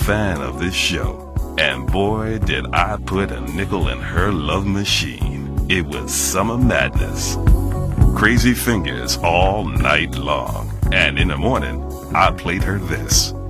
fan of this show. And boy, did I put a nickel in her love machine. It was summer madness. Crazy fingers all night long. And in the morning, I played her this.